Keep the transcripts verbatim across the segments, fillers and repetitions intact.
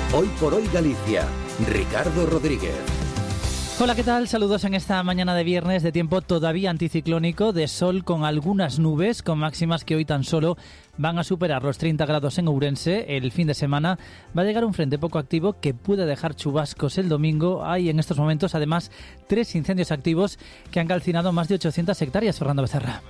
Hoy por hoy Galicia. Ricardo Rodríguez. Hola, ¿qué tal? Saludos en esta mañana de viernes de tiempo todavía anticiclónico, de sol con algunas nubes, con máximas que hoy tan solo van a superar los treinta grados en Ourense. El fin de semana va a llegar un frente poco activo que puede dejar chubascos el domingo. Hay en estos momentos además tres incendios activos que han calcinado más de ochocientas hectáreas. Fernando Becerra.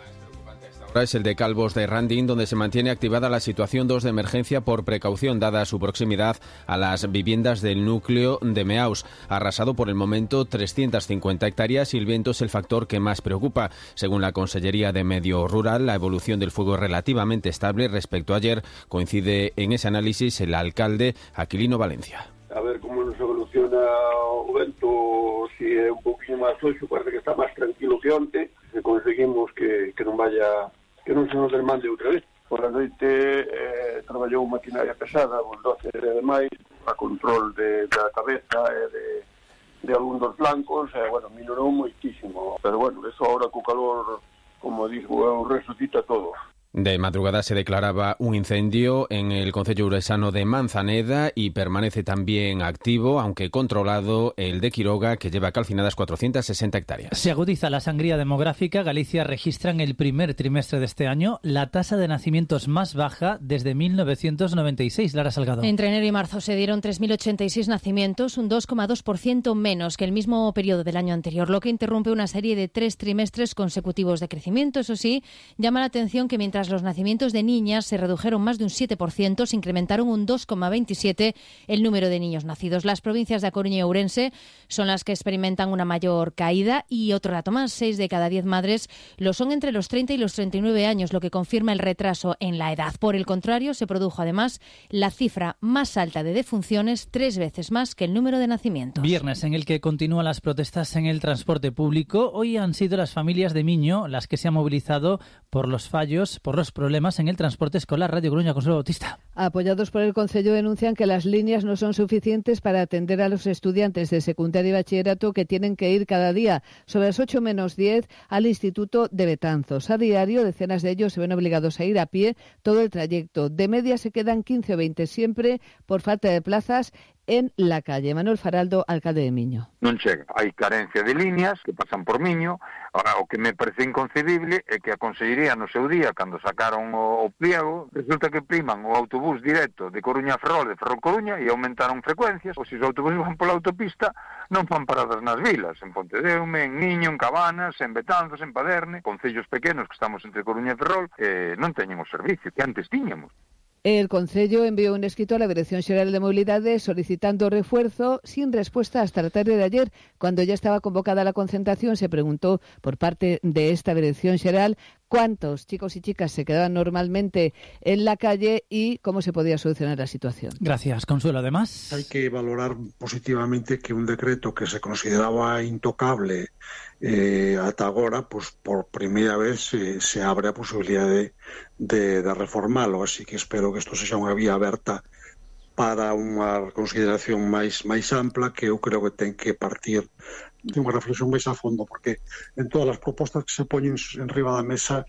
Es el de Calvos de Randín, donde se mantiene activada la situación dos de emergencia por precaución, dada su proximidad a las viviendas del núcleo de Meaus. Arrasado por el momento trescientas cincuenta hectáreas y el viento es el factor que más preocupa. Según la Consellería de Medio Rural, la evolución del fuego es relativamente estable respecto a ayer. Coincide en ese análisis el alcalde Aquilino Valencia. A ver como nos evoluciona o vento, si é un pouquinho máis hoxe, parece que está máis tranquilo que onte, se conseguimos que, que non vaya, que non se nos desmande outra vez. Por a noite eh, traballou maquinaria pesada, bulldozer e demais, a control de, da cabeza e de, de algún dos blancos, e, bueno, minorou moitísimo, pero bueno, eso ahora co calor, como digo, resucita todo. De madrugada se declaraba un incendio en el concello ouresano de Manzaneda y permanece también activo, aunque controlado, el de Quiroga, que lleva calcinadas cuatrocientas sesenta hectáreas. Se agudiza la sangría demográfica. Galicia registra en el primer trimestre de este año la tasa de nacimientos más baja desde mil novecientos noventa y seis. Lara Salgado. Entre enero y marzo se dieron tres mil ochenta y seis nacimientos, un dos coma dos por ciento menos que el mismo periodo del año anterior, lo que interrumpe una serie de tres trimestres consecutivos de crecimiento. Eso sí, llama la atención que mientras los nacimientos de niñas se redujeron más de un siete por ciento, se incrementaron un dos coma veintisiete por ciento el número de niños nacidos. Las provincias de A Coruña y Ourense son las que experimentan una mayor caída y otro dato más, seis de cada diez madres lo son entre los treinta y los treinta y nueve años, lo que confirma el retraso en la edad. Por el contrario, se produjo además la cifra más alta de defunciones, tres veces más que el número de nacimientos. Viernes en el que continúan las protestas en el transporte público. Hoy han sido las familias de Miño las que se han movilizado por los fallos, por los problemas en el transporte escolar. Radio Coruña, Consuelo Bautista. Apoyados por el Concello, denuncian que las líneas no son suficientes para atender a los estudiantes de secundaria y bachillerato que tienen que ir cada día, sobre las ocho menos diez, al Instituto de Betanzos. A diario, decenas de ellos se ven obligados a ir a pie todo el trayecto. De media se quedan quince o veinte siempre por falta de plazas en la calle. Manuel Faraldo, alcalde de Miño. Non chega, hai carencia de líneas que pasan por Miño. Ahora, o que me parece inconcebible é que a Consellería no seu día, cando sacaron o, o pliego, resulta que priman o autobús directo de Coruña a Ferrol, de Ferrol Coruña, e aumentaron frecuencias. Ou se os autobuses van pola autopista, non fan paradas nas vilas, en Pontedeume, en Miño, en Cabanas, en Betanzos, en Paderne, concellos pequenos que estamos entre Coruña e Ferrol, eh, non teñen o servicio que antes tiñamos. El Concello envió un escrito a la Dirección Xeral de Mobilidade solicitando refuerzo, sin respuesta hasta la tarde de ayer. Cuando ya estaba convocada la concentración, se preguntó por parte de esta Dirección Xeral cuántos chicos y chicas se quedaban normalmente en la calle y cómo se podía solucionar la situación. Gracias, Consuelo. Además, hay que valorar positivamente que un decreto que se consideraba intocable eh, ata agora, pues por primeira vez eh, se abre a posibilidad de, de, de reformalo, así que espero que isto sexa unha vía aberta para unha consideración máis máis ampla, que eu creo que ten que partir de unha reflexión máis a fondo, porque en todas as propostas que se poñen en riba da mesa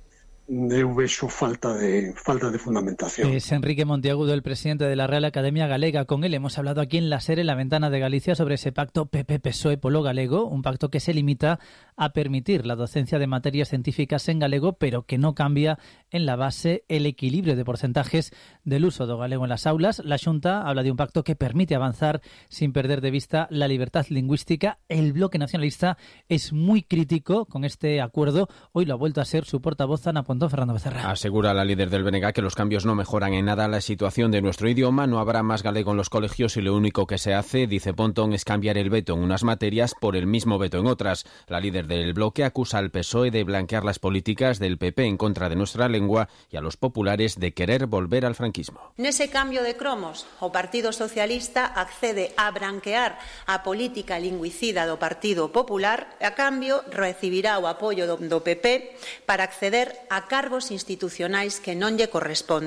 eu vexo falta de falta de fundamentación. Es Enrique Monteagudo, el presidente de la Real Academia Galega. Con él hemos hablado aquí en la SER, en la Ventana de Galicia, sobre ese pacto P P P S O E polo galego, un pacto que se limita a permitir la docencia de materias científicas en galego, pero que no cambia en la base el equilibrio de porcentajes del uso do galego en las aulas. La Xunta habla de un pacto que permite avanzar sin perder de vista la libertad lingüística. El Bloque Nacionalista es muy crítico con este acuerdo. Hoy lo ha vuelto a ser su portavoz, Ana Pontón. Fernando Becerra. Asegura la líder del B N G que los cambios no mejoran en nada la situación de nuestro idioma. No habrá más galego en los colegios y lo único que se hace, dice Pontón, es cambiar el veto en unas materias por el mismo veto en otras. La líder del bloque acusa al P S O E de blanquear las políticas del P P en contra de nuestra lengua y a los populares de querer volver al franquismo. Nese cambio de cromos, o Partido Socialista accede a branquear a política lingüicida do Partido Popular, a cambio recibirá o apoio do, do P P para acceder a cargos institucionais que non lle corresponden.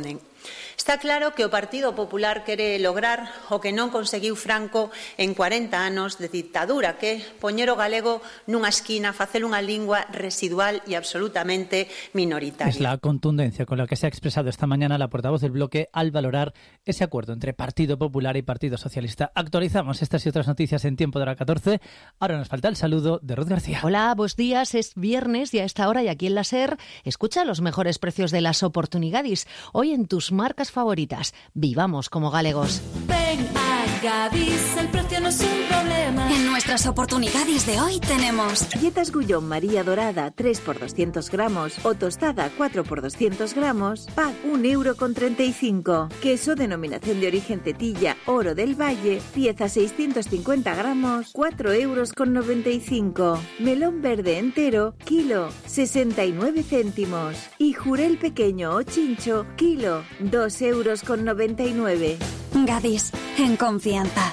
Está claro que o Partido Popular quere lograr o que non conseguiu Franco en cuarenta anos de dictadura, que é poñer o galego nunha esquina, facer unha lingua residual e absolutamente minoritaria. Es la contundencia con la que se ha expresado esta mañana la portavoz del bloque al valorar ese acuerdo entre Partido Popular y Partido Socialista. Actualizamos estas y otras noticias en tiempo de la catorce. Ahora nos falta el saludo de Ruth García. Hola, buenos días. Es viernes y a esta hora y aquí en la SER escucha los mejores precios de las oportunidades. Hoy en tus marcas favoritas. Vivamos como galegos. Ven a Gadis, el precio no es un problema. En nuestras oportunidades de hoy tenemos galletas Gullón María Dorada tres por doscientos gramos o tostada cuatro por doscientos gramos, pack un euro con treinta y cinco. Queso denominación de origen Tetilla Oro del Valle, pieza seiscientos cincuenta gramos, cuatro euros con noventa y cinco. Melón verde entero, kilo, sesenta y nueve céntimos. Y jurel pequeño o chincho, kilo, dos euros con noventa y nueve. Gadis, en confianza.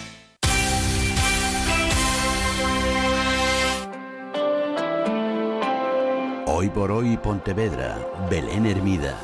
Hoy por hoy Pontevedra, Belén Hermida.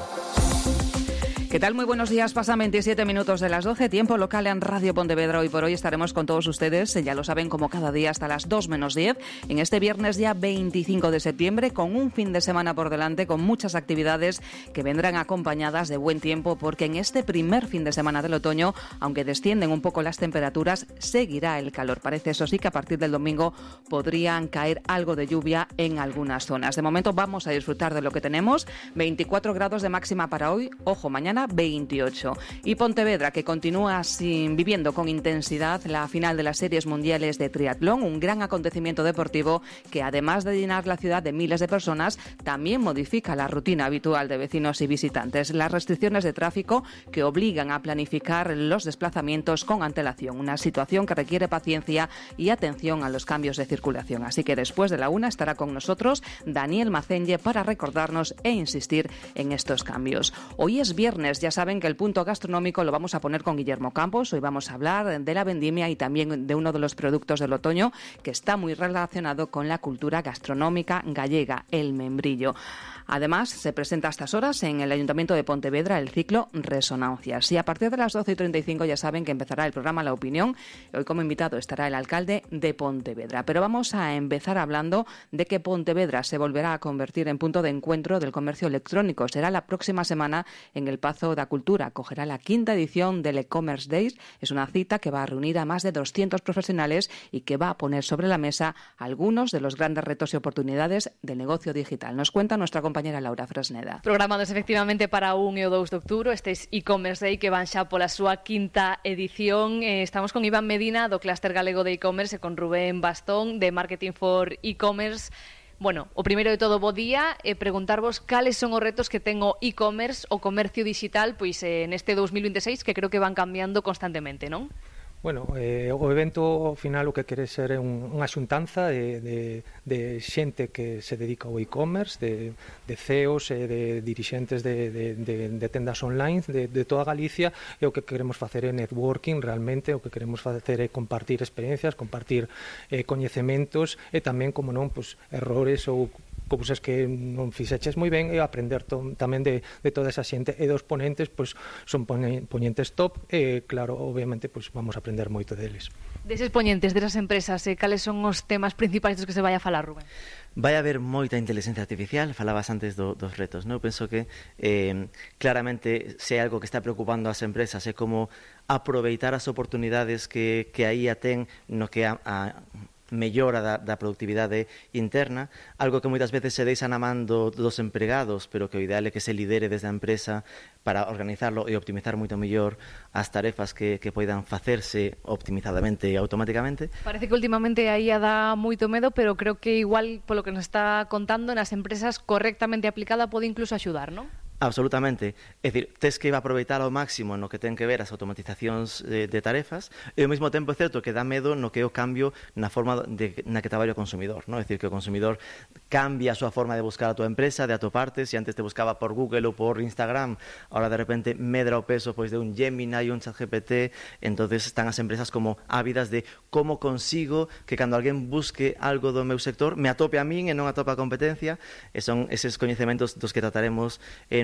¿Qué tal? Muy buenos días. Pasan veintisiete minutos de las doce, tiempo local en Radio Pontevedra. Hoy por hoy estaremos con todos ustedes, ya lo saben, como cada día hasta las dos menos diez, en este viernes ya veinticinco de septiembre, con un fin de semana por delante, con muchas actividades que vendrán acompañadas de buen tiempo, porque en este primer fin de semana del otoño, aunque descienden un poco las temperaturas, seguirá el calor. Parece, eso sí, que a partir del domingo podrían caer algo de lluvia en algunas zonas. De momento vamos a disfrutar de lo que tenemos. veinticuatro grados de máxima para hoy. Ojo, mañana veintiocho. Y Pontevedra, que continúa sin, viviendo con intensidad la final de las series mundiales de triatlón, un gran acontecimiento deportivo que, además de llenar la ciudad de miles de personas, también modifica la rutina habitual de vecinos y visitantes. Las restricciones de tráfico que obligan a planificar los desplazamientos con antelación, una situación que requiere paciencia y atención a los cambios de circulación. Así que después de la una estará con nosotros Daniel Macenlle para recordarnos e insistir en estos cambios. Hoy es viernes. Ya saben que el punto gastronómico lo vamos a poner con Guillermo Campos. Hoy vamos a hablar de la vendimia y también de uno de los productos del otoño que está muy relacionado con la cultura gastronómica gallega, el membrillo. Además, se presenta a estas horas en el Ayuntamiento de Pontevedra el ciclo Resonancias. Y a partir de las doce y treinta y cinco ya saben que empezará el programa La Opinión. Hoy como invitado estará el alcalde de Pontevedra. Pero vamos a empezar hablando de que Pontevedra se volverá a convertir en punto de encuentro del comercio electrónico. Será la próxima semana en el Pazo da Cultura. Acogerá la quinta edición del E-Commerce Days. Es una cita que va a reunir a más de doscientos profesionales y que va a poner sobre la mesa algunos de los grandes retos y oportunidades del negocio digital. Nos cuenta nuestra compañera compañera Laura Fresneda. Programados efectivamente para o un e o dous de outubro, este e-commerce day que van xa pola súa quinta edición. Eh, estamos con Iván Medina do Clúster Galego de e-commerce e con Rubén Bastón de Marketing for E-commerce. Bueno, o primeiro de todo, bo día, e preguntarvos cales son os retos que ten o e-commerce, o comercio digital, pois eh, neste dous mil vinte e seis, que creo que van cambiando constantemente, non? Bueno, eh, o evento ao final o que quere ser é un, unha xuntanza de, de, de xente que se dedica ao e-commerce, de, de C E Os e de dirixentes de, de, de, de tendas online de, de toda Galicia, e o que queremos facer é networking realmente, o que queremos facer é compartir experiencias, compartir eh, coñecementos e tamén, como non, pues, errores ou cousas que non fixeches moi ben e aprender to, tamén de, de toda esa xente, e dos ponentes pois, son poñentes top e claro, obviamente pois, vamos a aprender moito deles. Deses poñentes, desas empresas, eh, cales son os temas principais dos que se vai a falar, Rubén? Vai haber moita inteligencia artificial, falabas antes do, dos retos, non? Penso que eh, claramente se é algo que está preocupando as empresas é como aproveitar as oportunidades que, que aí a ten no que a, a mellora da, da productividade interna, algo que moitas veces se deixa na man do, dos empregados, pero que o ideal é que se lidere desde a empresa para organizarlo e optimizar moito mellor as tarefas que, que poidan facerse optimizadamente e automáticamente. Parece que últimamente aí a dá moito medo, pero creo que igual, polo que nos está contando, nas empresas correctamente aplicada pode incluso axudar, non? Absolutamente. É dicir, tes que aproveitar ao máximo no que ten que ver as automatizacións de, de tarefas e ao mesmo tempo é certo que dá medo no que é o cambio na forma de, na que traballa o consumidor, non? É dicir, que o consumidor cambia a súa forma de buscar a túa empresa, de atoparte, se antes te buscaba por Google ou por Instagram, ahora de repente medra o peso pois de un Gemini e un ChatGPT, entonces están as empresas como ávidas de como consigo que cando alguén busque algo do meu sector me atope a min e non atope a competencia, e son eses coñecementos dos que trataremos en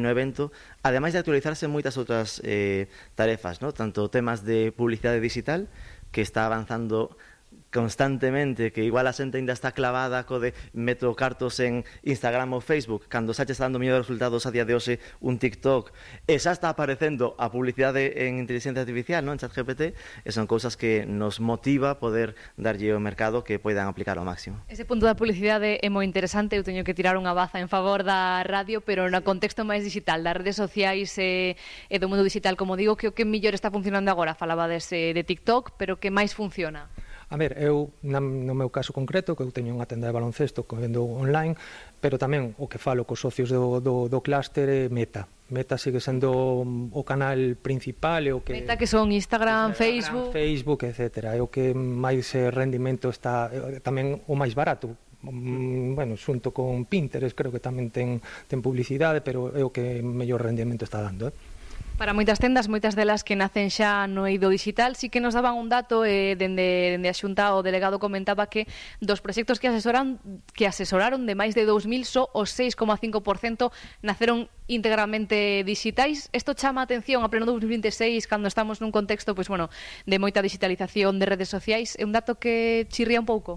no evento, ademais de actualizarse moitas outras eh, tarefas, ¿no? Tanto temas de publicidade digital, que está avanzando constantemente, que igual a xente ainda está clavada co de meto cartos en Instagram ou Facebook, cando xa che está dando mellores resultados a día de hoxe un TikTok, e xa está aparecendo a publicidade en inteligencia artificial, non? En ChatGPT, e son cousas que nos motiva poder darlle ao mercado que poidan aplicar ao máximo. Ese punto da publicidade é moi interesante, eu teño que tirar unha baza en favor da radio, pero no contexto máis digital, das redes sociais e, e do mundo digital, como digo, que o que mellor está funcionando agora, falaba dese, de TikTok, pero que máis funciona? A ver, eu, no meu caso concreto, que eu teño unha tenda de baloncesto que vendo online, pero tamén o que falo cos socios do, do, do clúster é Meta. Meta sigue sendo o canal principal, é o que... Meta que son Instagram, Instagram Facebook... Facebook, etcétera. É o que máis rendimento está, tamén o máis barato. Bueno, xunto con Pinterest, creo que tamén ten, ten publicidade, pero é o que mellor rendimento está dando, eh? Para moitas tendas, moitas delas que nacen xa no eido digital, sí que nos daban un dato, eh, dende, dende a Xunta, o delegado comentaba que dos proxectos que asesoran que asesoraron de máis de dous mil, só o seis coma cinco por cento naceron íntegramente digitais. Isto chama a atención a pleno dous mil vinte e seis, cando estamos nun contexto, pois, bueno, de moita digitalización de redes sociais. É un dato que chirría un pouco?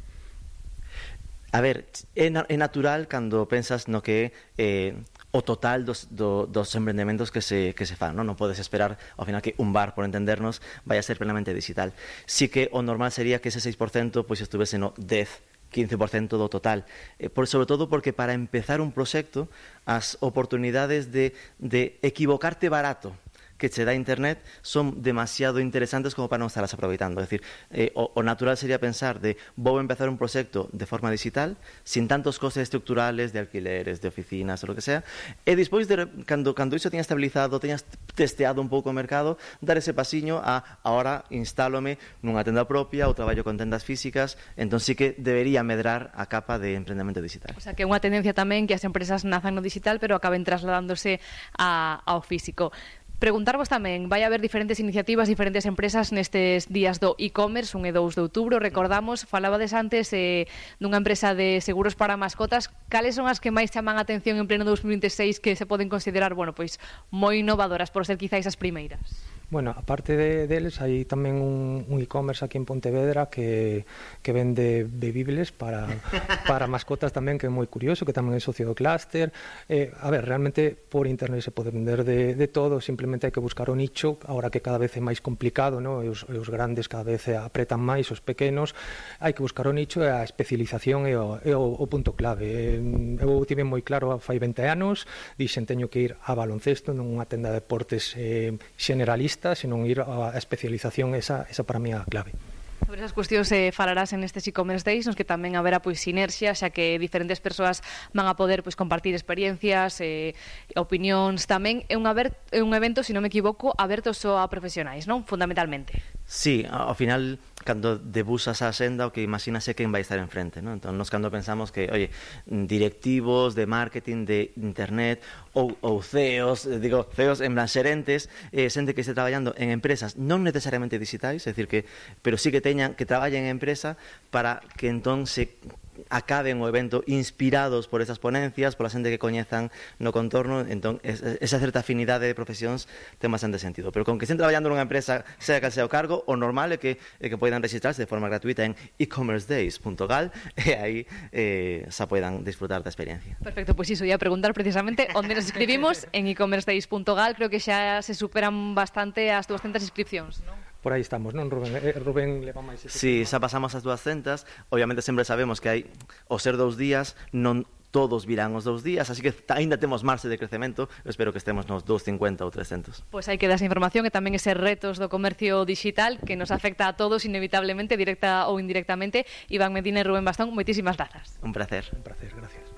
A ver, é, na, é natural cando pensas no que eh, o total dos, do, dos emprendementos que se, que se fan, non? Non podes esperar ao final que un bar, por entendernos, vai a ser plenamente digital. Sí que o normal sería que ese seis por cento pois estuvese no dez, quince por cento do total, eh, por, sobre todo porque para empezar un proxecto as oportunidades de, de equivocarte barato que che dá internet son demasiado interesantes como para non estarlas aproveitando. É dicir, eh, o, o natural sería pensar de vou empezar un proxecto de forma digital, sin tantos costes estructurales de alquileres, de oficinas, ou lo que sea, e despois, de, cando, cando iso teña estabilizado, teñas testeado un pouco o mercado, dar ese pasiño a, ahora instálome nunha tenda propia ou traballo con tendas físicas, entón sí que debería medrar a capa de emprendemento digital. O sea, que é unha tendencia tamén que as empresas nazan no digital, pero acaben trasladándose a, ao físico. Preguntarvos tamén, vai haber diferentes iniciativas, diferentes empresas nestes días do e-commerce, un e dous de outubro, recordamos, falabades antes eh, dunha empresa de seguros para mascotas, cales son as que máis chaman a atención en pleno dous mil vinte e seis que se poden considerar, bueno, pois moi innovadoras, por ser quizáis as primeiras? Bueno, aparte de deles, hai tamén un, un e-commerce aquí en Pontevedra que, que vende bebibles para, para mascotas tamén, que é moi curioso, que tamén é socio do clúster. Eh, a ver, realmente por internet se pode vender de, de todo, simplemente hai que buscar o nicho, agora que cada vez é máis complicado, ¿no? E os, e os grandes cada vez apretan máis, os pequenos, hai que buscar o nicho e a especialización é o, é o, o punto clave. Eu tive moi claro fai vinte anos, dixen teño que ir a baloncesto nunha tenda de deportes eh, generalista, senón ir a especialización, esa, esa para mí é a clave. Sobre esas cuestións eh, falarás en estes e-commerce days, nos que tamén haberá pois sinerxia, xa que diferentes persoas van a poder pois compartir experiencias, eh, opinións tamén. É un, aber, é un evento, se non me equivoco, aberto só a profesionais, non? Fundamentalmente. Sí, ao final, cando debusas a senda, o que imagínase quen vai estar enfrente, non? Entón, nos cando pensamos que, oye, directivos de marketing, de internet, ou, ou C E Os, digo, C E Os en plan xerentes, eh, xente que este traballando en empresas non necesariamente digitais, é dicir que, pero sí que teñan, que traballen en empresa para que entón se acaben o evento inspirados por esas ponencias, pola xente que coñezan no contorno, entón esa certa afinidade de profesións ten bastante sentido. Pero con que estén traballando nunha empresa, sea que sea o cargo, o normal é que, é que poidan registrarse de forma gratuita en e commerce days punto gal e aí eh, xa poidan disfrutar da experiencia. Perfecto, pois pues iso, ia preguntar precisamente onde nos inscribimos en e commerce days punto gal, creo que xa se superan bastante as dúascentas inscripcións, non? Por aí estamos, non, Rubén? Eh, Rubén leva máis... Sí, xa pasamos as dúascentas. Obviamente sempre sabemos que hai o ser dous días, non todos virán os dous días, así que ainda temos marxe de crecemento. Eu espero que estemos nos doscientos cincuenta ou trescentos. Pois pues hai que dar esa información e tamén ese retos do comercio digital que nos afecta a todos inevitablemente, directa ou indirectamente. Iván Medina e Rubén Bastón, moitísimas grazas. Un placer. Un placer, gracias.